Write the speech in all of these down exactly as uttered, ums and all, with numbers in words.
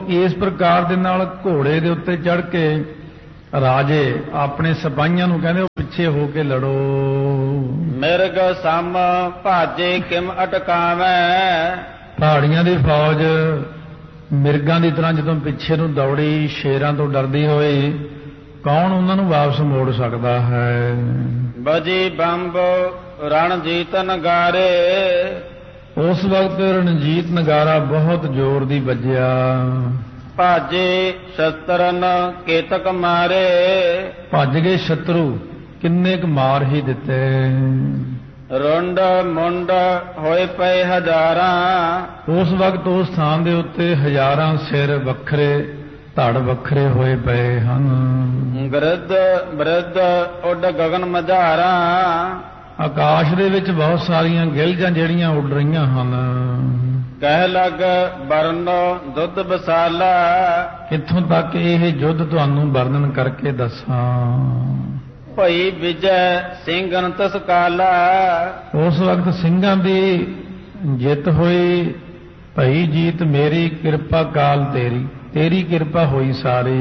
इस प्रकार दे नाल घोड़े दे उत्ते चढ़ के राजे अपने सिपाहियां नूं कहंदे पिछे हो के लड़ो। मिर्ग सम भाजे किम अटकावै, पहाड़ियां दी फौज मिर्गां दी तरह जदों पिछे नूं दौड़ी शेरां तो डरदी होई, कौन उन्हां नूं वापस मोड़ सकदा है। बजी बंब रणजीत नगारे, उस वक्त रणजीत नगारा बहुत जोर दी बजिया। भाजे शस्त्रन केतक मारे, भज गए शत्रु किन्ने क मार ही दिते। रुंड मुंड होए पे हजारां, उस वक्त उस स्थान दे उत्ते हजारां सिर वखरे धड़ वखरे होए पे हन। गृद बृद उड गगन मझारां, आकाश दे विच बहुत सारियां गिलजां ਜਿਹੜੀਆਂ ਉੱਡ ਰਹੀਆਂ ਹਨ। ਕਹਿ ਲਗ ਬਰਨ ਦੁੱਧ ਬਸਾਲਾ, ਕਿੱਥੋਂ ਤੱਕ ਇਹ ਯੁੱਧ ਤੁਹਾਨੂੰ ਵਰਣਨ ਕਰਕੇ ਦੱਸਾਂ। ਭਈ ਵਿਜੈ ਸਿੰਘਨ ਤਸ ਕਾਲਾ, ਉਸ ਵਕਤ ਸਿੰਘਾਂ ਦੀ ਜਿੱਤ ਹੋਈ। ਭਈ ਜੀਤ ਮੇਰੀ ਕਿਰਪਾ ਕਾਲ ਤੇਰੀ, तेरी कृपा होई सारी।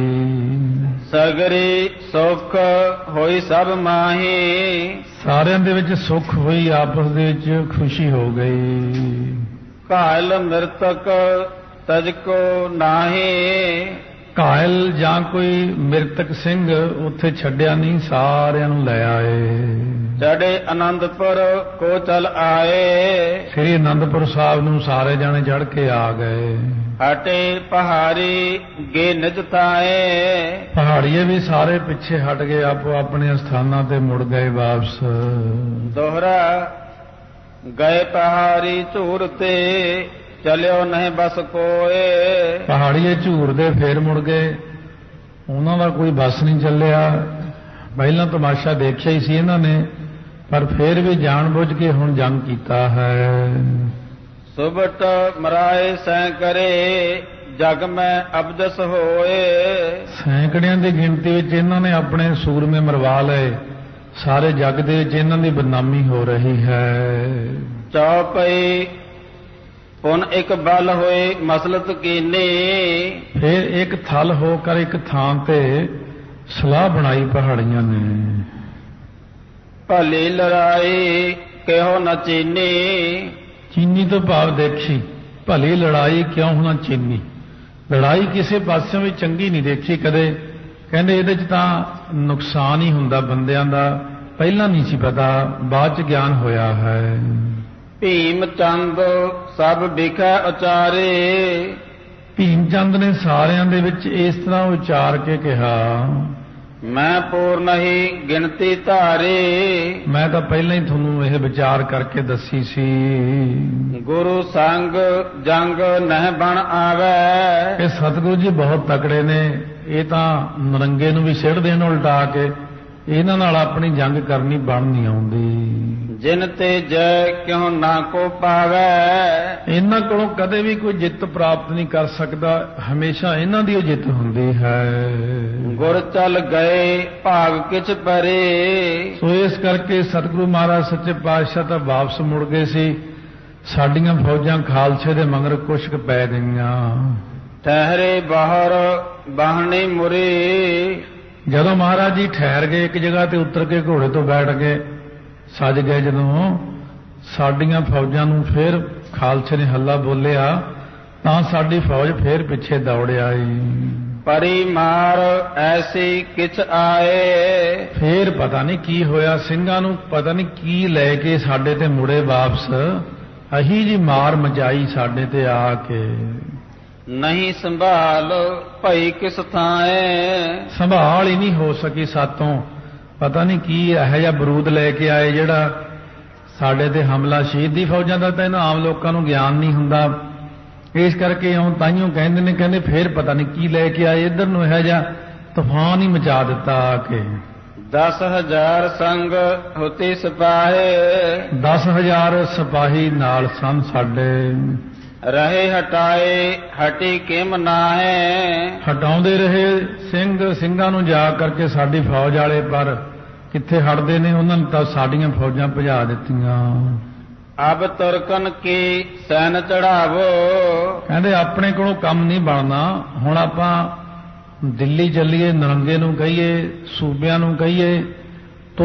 सगरी सुख होई सब माही, सारियां दे विच सुख होई, आपस दे विच खुशी हो गई। घायल मृतक तजको नाही, घायल जां कोई मृतक सिंह उत्थे छड्डिया नहीं, सारियां नूं लै आए। चढ़े आनंदपुर को चल आए, श्री आनंदपुर साहब नूं सारे जाने चढ़ के आ गए। हटे पहाड़ी गे निज थाए, पहाड़िए भी सारे पिछे हट गए, आपो अपने स्थानां ते मुड़ गए वापस। दोहरा गए पहाड़ी झूर ते, चलियो नहीं बस कोए। पहाड़िए झूर दे फिर मुड़ गए, उन्हां दा कोई बस नहीं चलिया। पहला तमाशा देखिया ही सी इन्हां ने, पर फिर भी जानबूझ के हुण जंग कीता है। सुबट मराए सैकड़े, जग में अबजस होए। सैकड़ियां की गिनती विच इन्हां ने अपने सूरमे मरवा लए, सारे जग दे विच इन्हां दी बदनामी हो रही है। चौपई पुन एक बल होए मसलत कीनी, फिर एक थल होकर एक थान ते सलाह बनाई पहाड़ियां ने। भली लड़ाई कहो न चीनी, चीनी तो भाव देखी, भली लड़ाई क्यों होना चीनी। लड़ाई किसी पासों भी चंगी नहीं देखी कदे, कहंदे इहदे च तां नुकसान ही हुंदा बंदियां दा, पहला नहीं सी पता, बाद च ज्ञान होया है। भीम चंद सब बिखै उचारे, भीम चंद ने सारियां दे विच इस तरह उचार के कहा, मैं पूर्ण ही गिनती धारे। मैं तो पहले ही थोनू यह विचार करके दसी सी। गुरु संग जंग नह बन आवे, ये सतगुरु जी बहुत तकड़े ने, ये तो नरंगे नूं भी सिड़ देण उल्टा के, इन्हां नाल अपनी जंग करनी बन नहीं आउंदी। जिन ते जय क्यों ना को पावे, इन्हां कोलों कदे भी कोई जित प्राप्त नहीं कर सकता, हमेशा इन्हां दी जित हुंदी है। गुर चल गए भाग किछ परे, सो इस करके सतगुरु महाराज सच्चे पातशाह तां वापस मुड़ गए सी। साडियां फौजां खालसे दे मगर कुछ क पै गईयां। ठहरे बाहर बाहणी मुरी, जदों महाराज जी ठहर गए एक जगह ते उतर के घोड़े तो बैठ गए, सज गए, जदों साडियां फौजां नूं फिर खालसे ने हल्ला बोलिया तां साडी फौज फिर पिछे दौड़ आई। परी मार ऐसी किछ आए, फिर पता नहीं की होया, ਸਿੰਘਾਂ ਨੂੰ पता नहीं की लैके साडे ते मुड़े वापस, अही जी मार मचाई साडे ते आके। नहीं संभाल भई किस थाए, संभाल ही नहीं हो सकी सातों, पता नहीं की इहो जिहा बरूद लैके आए जिहड़ा साडे ते हमला। शहीदी फौजां दा तां इन्हां आम लोकां नूं ज्ञान नहीं हुंदा, इस करके हुण ताइयों कहंदे ने, कहंदे फिर पता नहीं की लैके आए, इधर नूं इहो जिहा तूफान ही मचा दिता आके। दस हजार संग होती सिपाही, दस हजार सिपाही नाल सन साडे। रहे हटाए हटी किम नाहे, हटाउंदे रहे सिंह ਸਿੰਘਾਂ ਨੂੰ जा करके साडी फौज वाले, पर कित्थे हटदे ने, उन्हां ने तां साडीआं फौजां भजा दित्तियां। ਅਬ ਤੁਰਕਨ ਕੀ ਸੈਨ ਚੜਾਵੋ। ਕਹਿੰਦੇ ਆਪਣੇ ਕੋਲੋਂ ਕੰਮ ਨਹੀਂ ਬਣਨਾ, ਹੁਣ ਆਪਾਂ ਦਿੱਲੀ ਚੱਲੀਏ, ਨਰੰਗੇ ਨੂੰ ਕਹੀਏ, ਸੂਬਿਆਂ ਨੂੰ ਕਹੀਏ